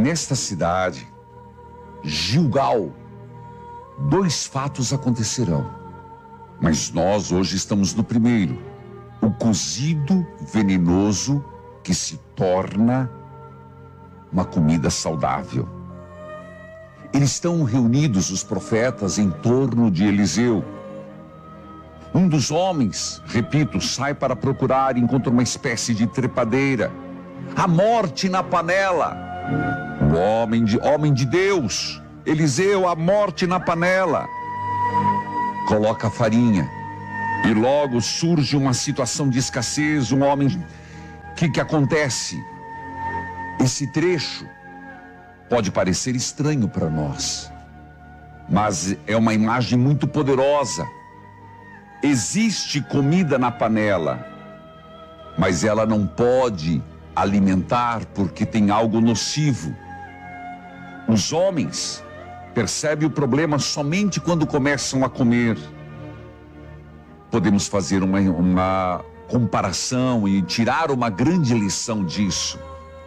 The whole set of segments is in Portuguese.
nesta cidade, Gilgal, 2 fatos acontecerão. Mas nós hoje estamos no primeiro, o cozido venenoso que se torna uma comida saudável. Eles estão reunidos, os profetas, em torno de Eliseu. Um dos homens, repito, sai para procurar e encontra uma espécie de trepadeira. A morte na panela. O homem de Deus, Eliseu, a morte na panela. Coloca a farinha. E logo surge uma situação de escassez. Um homem... O que acontece? Esse trecho pode parecer estranho para nós, mas é uma imagem muito poderosa. Existe comida na panela, mas ela não pode alimentar porque tem algo nocivo. Os homens percebem o problema somente quando começam a comer. Podemos fazer uma comparação e tirar uma grande lição disso.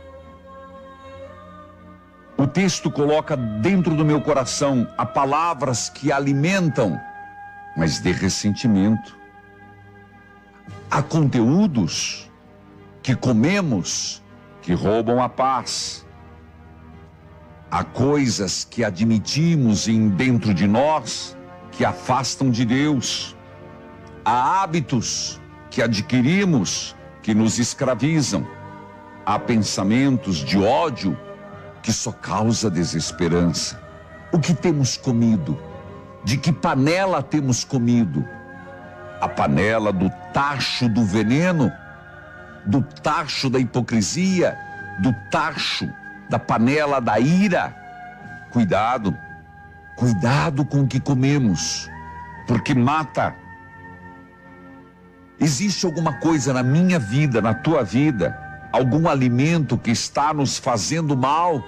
O texto coloca dentro do meu coração há palavras que alimentam, mas de ressentimento. Há conteúdos que comemos que roubam a paz. Há coisas que admitimos dentro de nós que afastam de Deus. Há hábitos que adquirimos que nos escravizam. Há pensamentos de ódio que só causa desesperança. O que temos comido? De que panela temos comido? A panela do tacho do veneno? Do tacho da hipocrisia? Do tacho da panela da ira? Cuidado, cuidado com o que comemos, porque mata. Existe alguma coisa na minha vida, na tua vida, algum alimento que está nos fazendo mal?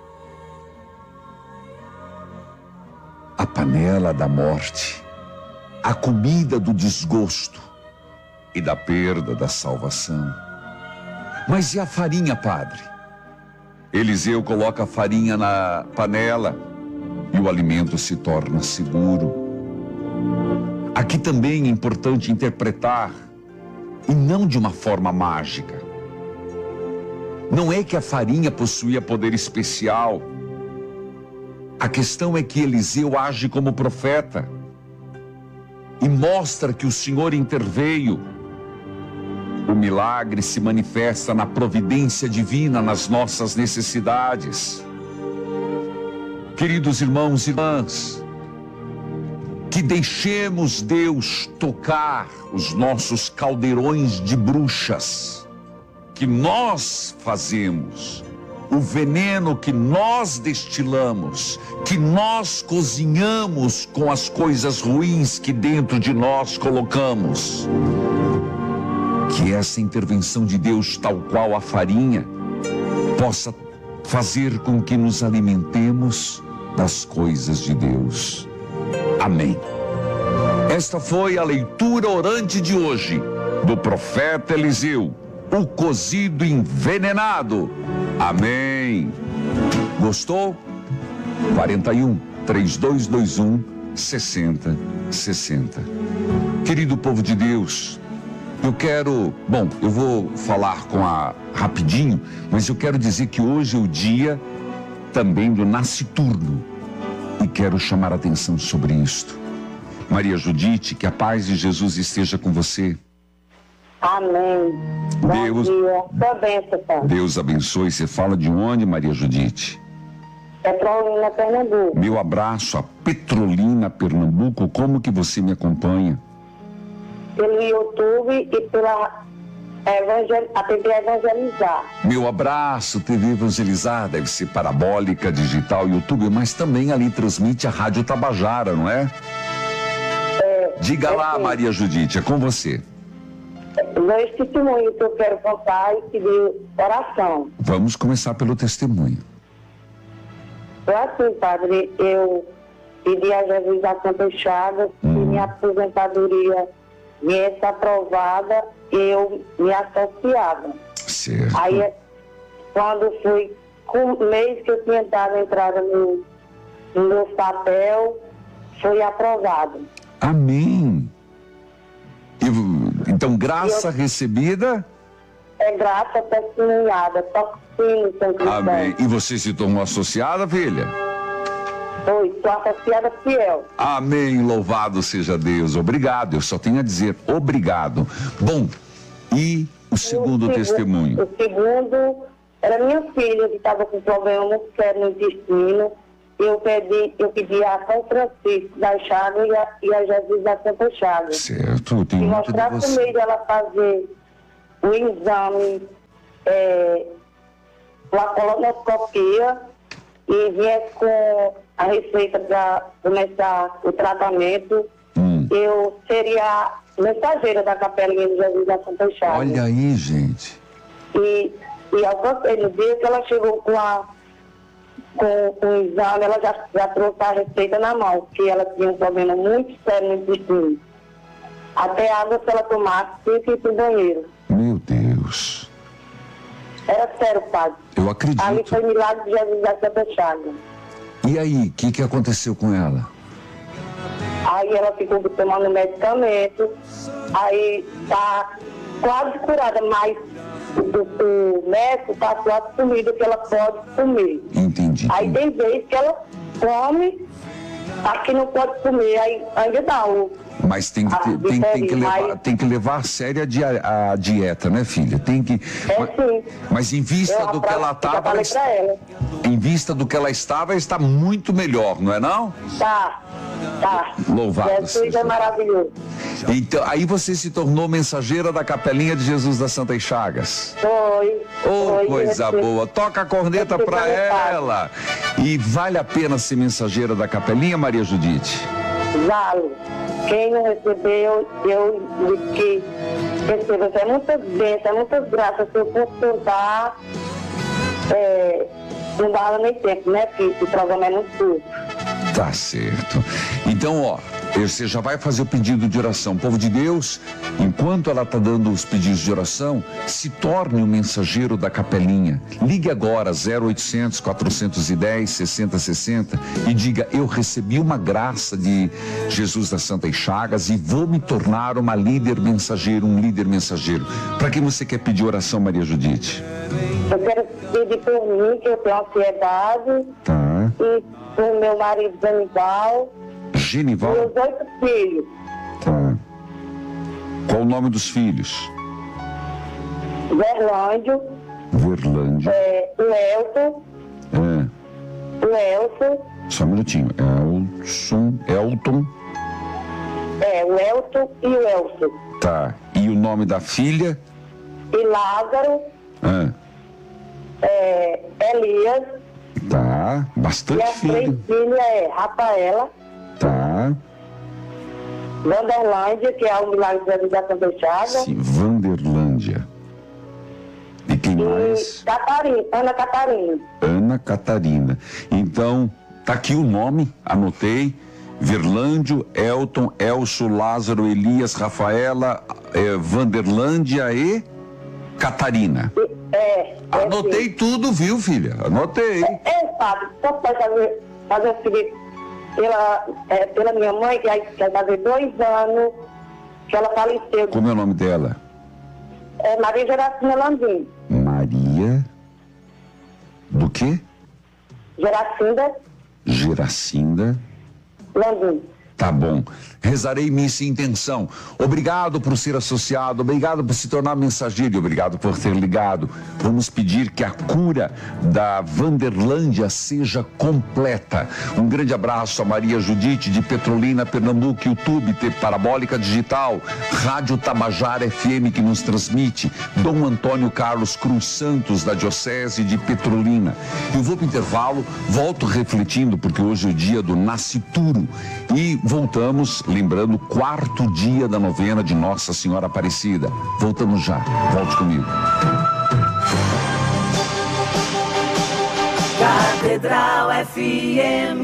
A panela da morte, a comida do desgosto e da perda da salvação. Mas e a farinha, padre? Eliseu coloca a farinha na panela e o alimento se torna seguro. Aqui também é importante interpretar, e não de uma forma mágica. Não é que a farinha possuía poder especial. A questão é que Eliseu age como profeta e mostra que o Senhor interveio. O milagre se manifesta na providência divina, nas nossas necessidades. Queridos irmãos e irmãs, que deixemos Deus tocar os nossos caldeirões de bruxas que nós fazemos, o veneno que nós destilamos, que nós cozinhamos com as coisas ruins que dentro de nós colocamos. Que essa intervenção de Deus, tal qual a farinha, possa fazer com que nos alimentemos das coisas de Deus. Amém. Esta foi a leitura orante de hoje do profeta Eliseu, o cozido envenenado. Amém. Gostou? 41-3221-6060. Querido povo de Deus, eu vou falar rapidinho, mas eu quero dizer que hoje é o dia também do nasciturno e quero chamar a atenção sobre isto. Maria Judite, que a paz de Jesus esteja com você. Amém. Bom dia. Sua bênção, Pai. Deus abençoe. Você fala de onde, Maria Judite? Petrolina, Pernambuco. Meu abraço a Petrolina, Pernambuco. Como que você me acompanha? Pelo YouTube e pela a TV Evangelizar. Meu abraço, TV Evangelizar, deve ser parabólica, digital, YouTube, mas também ali transmite a Rádio Tabajara, não é? Diga lá, sim. Maria Judite, é com você. Dois testemunhos que eu quero contar e pedir oração. Vamos começar pelo testemunho. Foi assim, padre, eu pedi a Jesus a Santa Chagas e minha aposentadoria viesse aprovada, eu me associava. Certo. Aí, quando fui com o mês que eu tinha dado a entrada no meu papel, foi aprovado. Amém. Então, graça recebida... É graça testemunhada, toco sino, São Cristão. Amém. E você se tornou associada, filha? Foi, sou associada fiel. Amém, louvado seja Deus. Obrigado, eu só tenho a dizer obrigado. Bom, e o segundo testemunho? O segundo era minha filha que estava com problema muito sério no intestino. Eu pedi a São Francisco da Chagas e a Jesus da Santa Chagas. Certo, eu E tenho muito de mostrar por você. meio dela fazer o exame, a colonoscopia, e viesse com a receita para começar o tratamento, eu seria mensageira da Capelinha de Jesus da Santa Chagas. Olha aí, gente. E alcancei no dia que ela chegou com o exame, ela já trouxe a receita na mão, que ela tinha um problema muito sério no intestino. Até água, se ela tomasse, tinha que ir pro banheiro. Meu Deus. Era sério, padre. Eu acredito. Ali foi milagre de Jesus da Santa Chagas. E aí, o que aconteceu com ela? Aí ela ficou tomando medicamento, aí tá quase curada, mas o médico passou a comida que ela pode comer. Entendi. Aí tem vezes que ela come, aqui não pode comer, aí ainda dá Mas tem que levar a sério a dieta, né, filha? Tem que. sim. Mas em vista do que ela estava. Em vista do que ela estava, está muito melhor, não é não? Tá. Louvado Jesus seja. é maravilhoso. Então, aí você se tornou mensageira da Capelinha de Jesus das Santas Chagas. Foi. Coisa boa. Toca a corneta pra ela. E vale a pena ser mensageira da Capelinha, Maria Judite? Vale. Quem não recebeu, eu digo que receba. É muitas bênçãos, muitas graças. Se eu fosse contar, não dava nem tempo, né? Porque o programa é muito curto. Tá certo. Então, ó, você já vai fazer o pedido de oração. Povo de Deus, enquanto ela está dando os pedidos de oração, se torne o mensageiro da Capelinha. Ligue agora 0800 410 6060 e diga: eu recebi uma graça de Jesus das Santas Chagas e vou me tornar uma líder mensageiro, um líder mensageiro. Para quem você quer pedir oração, Maria Judite? Eu quero pedir por mim, que eu tenho ansiedade. Tá. E por meu marido Genival. Genival? Meus 8 filhos. Tá. Qual o nome dos filhos? Verlândio. O Elton. O Elson. Só um minutinho. Elton. O Elton e o Elson. Tá. E o nome da filha? E Lázaro. Elias. Tá. Bastante e as filho. 3 filhas Rafaela. Tá. Vanderlândia, que é o Milagre de Jesus da Santa Chagas. Sim, Vanderlândia. E quem mais? Ana Catarina. Ana Catarina. Então, tá aqui o nome, anotei. Verlândio, Elton, Elcio, Lázaro, Elias, Rafaela, Vanderlândia e Catarina. Anotei tudo, viu, filha? Anotei. Padre, só para fazer o seguinte, pela minha mãe, que vai fazer 2 anos que ela faleceu. Como é o nome dela? Maria Geracina Landim. Maria... Do quê? Geracinda Landim. Tá bom. Rezarei missa e intenção. Obrigado por ser associado, obrigado por se tornar mensageiro e obrigado por ter ligado. Vamos pedir que a cura da Vanderlândia seja completa. Um grande abraço a Maria Judite de Petrolina, Pernambuco, YouTube, Parabólica Digital, Rádio Tabajara FM que nos transmite, Dom Antônio Carlos Cruz Santos da Diocese de Petrolina. Eu vou para o intervalo, volto refletindo porque hoje é o dia do Nascituro e voltamos, lembrando, o 4º dia da novena de Nossa Senhora Aparecida. Voltamos já. Volte comigo. Catedral FM.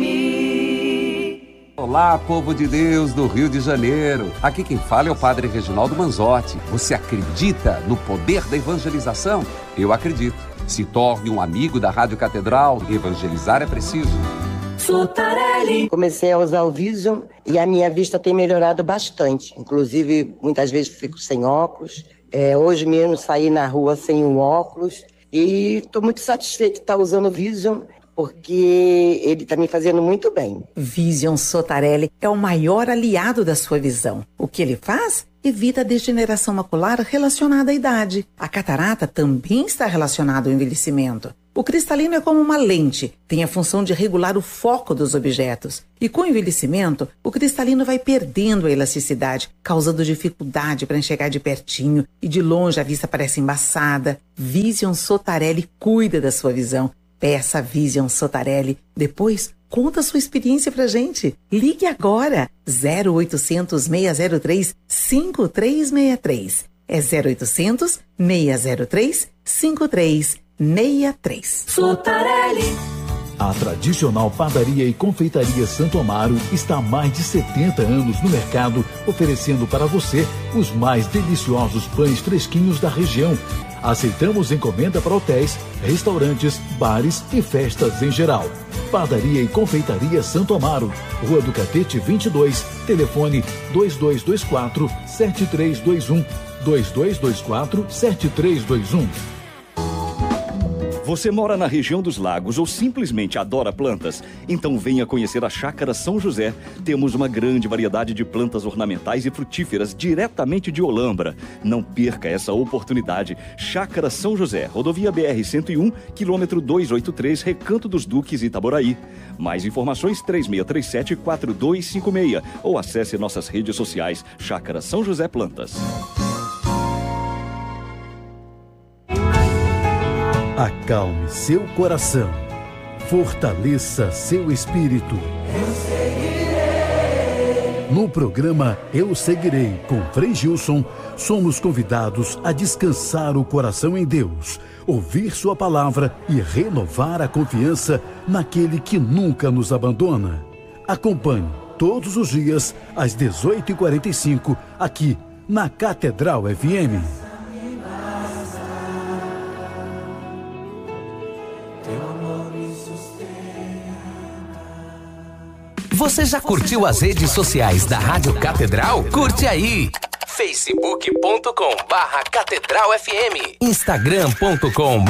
Olá, povo de Deus do Rio de Janeiro. Aqui quem fala é o Padre Reginaldo Manzotti. Você acredita no poder da evangelização? Eu acredito. Se torne um amigo da Rádio Catedral. Evangelizar é preciso. Sotarelli. Comecei a usar o Vision e a minha vista tem melhorado bastante. Inclusive, muitas vezes fico sem óculos. Hoje mesmo saí na rua sem um óculos. E estou muito satisfeita de estar usando o Vision, porque ele está me fazendo muito bem. Vision Sotarelli é o maior aliado da sua visão. O que ele faz? Evita a degeneração macular relacionada à idade. A catarata também está relacionada ao envelhecimento. O cristalino é como uma lente, tem a função de regular o foco dos objetos. E com o envelhecimento, o cristalino vai perdendo a elasticidade, causando dificuldade para enxergar de pertinho e de longe a vista parece embaçada. Vision Sotarelli cuida da sua visão. Peça Vision Sotarelli. Depois, conta a sua experiência pra gente. Ligue agora. 0800 603 5363. É 0800 603 5363. Sotarelli. A tradicional padaria e confeitaria Santo Amaro está há mais de 70 anos no mercado, oferecendo para você os mais deliciosos pães fresquinhos da região. Aceitamos encomenda para hotéis, restaurantes, bares e festas em geral. Padaria e confeitaria Santo Amaro, Rua do Catete 22, telefone 2224-7321, 2224-7321. Você mora na região dos lagos ou simplesmente adora plantas? Então venha conhecer a Chácara São José. Temos uma grande variedade de plantas ornamentais e frutíferas diretamente de Olambra. Não perca essa oportunidade. Chácara São José, rodovia BR-101, quilômetro 283, Recanto dos Duques, Itaboraí. Mais informações 3637-4256 ou acesse nossas redes sociais Chácara São José Plantas. Acalme seu coração, fortaleça seu espírito. Eu seguirei. No programa Eu Seguirei, com Frei Gilson, somos convidados a descansar o coração em Deus, ouvir sua palavra e renovar a confiança naquele que nunca nos abandona. Acompanhe todos os dias, às 18h45, aqui na Catedral FM. Você já curtiu as redes sociais da Rádio Catedral? Curte aí! facebook.com/Catedral FM, instagram.com